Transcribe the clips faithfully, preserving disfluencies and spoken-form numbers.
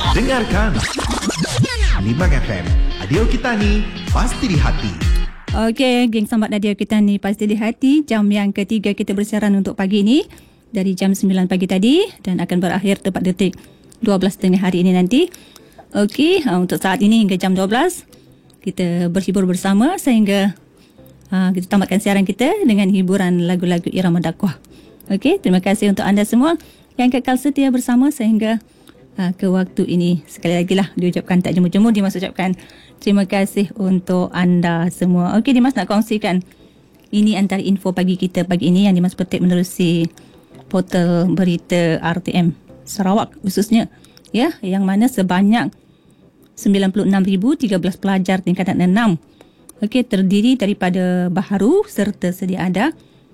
Dengarkan Limbang F M, Radio Kita Ni, pasti di hati. Okey, geng Sambat Radio Kita Ni, pasti di hati. Jam yang ketiga kita bersiaran untuk pagi ini dari jam sembilan pagi tadi dan akan berakhir tepat detik dua belas tengah hari ini nanti. Okey, untuk saat ini hingga jam dua belas kita berhibur bersama sehingga uh, kita tamatkan siaran kita dengan hiburan lagu-lagu irama dakwah. Okey, terima kasih untuk anda semua yang kekal setia bersama sehingga uh, ke waktu ini. Sekali lagi lah diucapkan tak jemu-jemu, Dimas ucapkan terima kasih untuk anda semua. Okey, Dimas nak kongsikan ini antara info pagi kita pagi ini yang Dimas petik menerusi portal berita R T M Sarawak khususnya, ya, yang mana sebanyak sembilan puluh enam ribu tiga belas pelajar tingkatan enam, okey, terdiri daripada baharu serta sedia ada,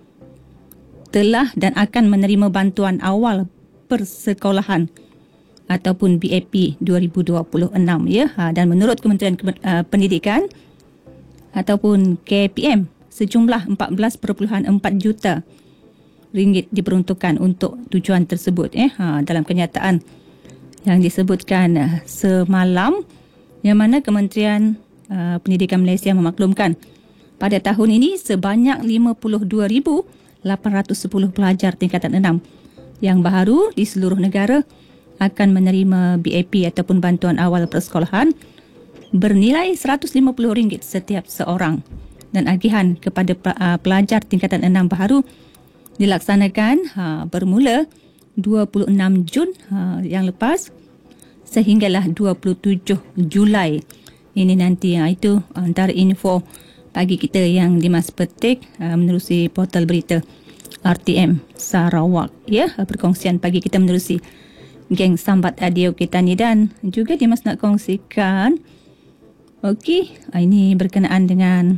telah dan akan menerima bantuan awal persekolahan ataupun B A P dua ribu dua puluh enam, ya. Ha, dan menurut Kementerian Pendidikan ataupun K P M, sejumlah empat belas perpuluhan empat juta ringgit diperuntukkan untuk tujuan tersebut, eh. Ha, dalam kenyataan yang disebutkan uh, semalam, yang mana Kementerian uh, Pendidikan Malaysia memaklumkan pada tahun ini sebanyak lima puluh dua ribu lapan ratus sepuluh pelajar tingkatan enam yang baharu di seluruh negara akan menerima B A P ataupun bantuan awal persekolahan bernilai seratus lima puluh ringgit setiap seorang, dan agihan kepada pelajar tingkatan enam baharu dilaksanakan ha, bermula dua puluh enam Jun ha, yang lepas sehinggalah dua puluh tujuh Julai ini nanti. Ha, itu antara info pagi kita yang Dimas petik ha, menerusi portal berita R T M Sarawak, ya. Perkongsian pagi kita menerusi geng Sambat Radio Kita Ni, dan juga Dimas nak kongsikan, okey, ini berkenaan dengan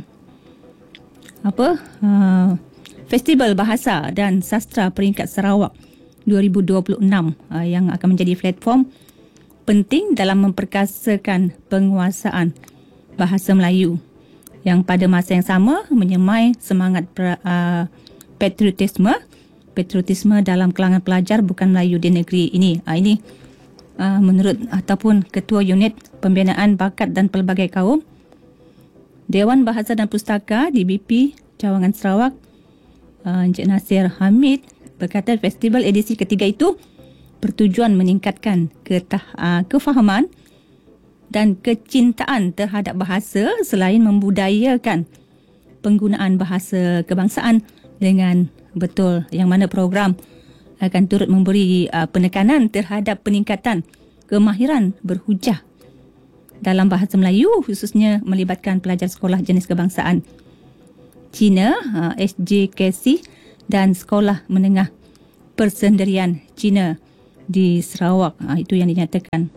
apa uh, Festival Bahasa dan Sastra Peringkat Sarawak dua ribu dua puluh enam uh, yang akan menjadi platform penting dalam memperkasakan penguasaan bahasa Melayu yang pada masa yang sama menyemai semangat pra, uh, patriotisme patriotisme dalam kalangan pelajar bukan Melayu di negeri ini. Uh, ini uh, menurut ataupun Ketua Unit Pembinaan Bakat dan Pelbagai Kaum Dewan Bahasa dan Pustaka D B P Cawangan Sarawak, uh, Encik Nasir Hamid, berkata festival edisi ketiga itu bertujuan meningkatkan ketah, uh, kefahaman dan kecintaan terhadap bahasa selain membudayakan penggunaan bahasa kebangsaan dengan betul, yang mana program akan turut memberi uh, penekanan terhadap peningkatan kemahiran berhujah dalam bahasa Melayu, khususnya melibatkan pelajar sekolah jenis kebangsaan Cina, uh, S J K C, dan Sekolah Menengah Persendirian Cina di Sarawak. Uh, itu yang dinyatakan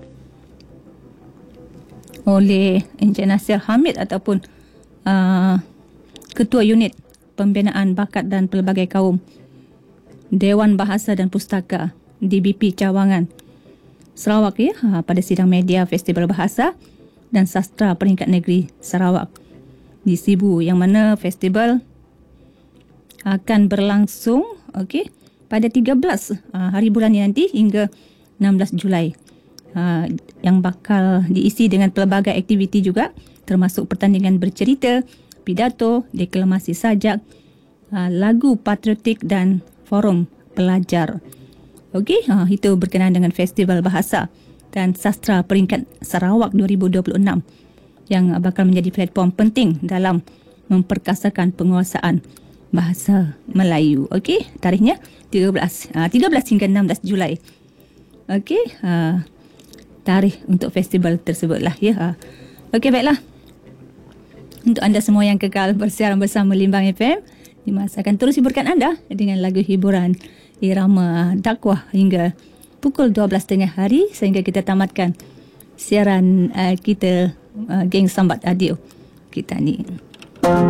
oleh Encik Nasir Hamid ataupun uh, Ketua Unit Pembinaan Bakat dan Pelbagai Kaum Dewan Bahasa dan Pustaka D B P Cawangan Sarawak, ya, uh, pada sidang media Festival Bahasa dan Sastra Peringkat Negeri Sarawak di Sibu, yang mana festival akan berlangsung, okey, pada tiga belas uh, hari bulan ini nanti hingga enam belas Julai, uh, yang bakal diisi dengan pelbagai aktiviti juga, termasuk pertandingan bercerita, pidato, deklamasi sajak, uh, lagu patriotik dan forum pelajar. Okey, uh, itu berkenaan dengan Festival Bahasa dan Sastra Peringkat Sarawak dua ribu dua puluh enam yang bakal menjadi platform penting dalam memperkasakan penguasaan bahasa Melayu. Okey, tarikhnya tiga belas, uh, tiga belas hingga enam belas Julai. Okey, uh, tarikh untuk festival tersebutlah, ya. Uh. Okey, baiklah. Untuk anda semua yang kekal bersiaran bersama Limbang F M, Dimas akan terus hiburkan anda dengan lagu hiburan irama dakwah hingga pukul dua belas tengah hari sehingga kita tamatkan siaran uh, kita uh, geng Sambat Radio Kita Ni.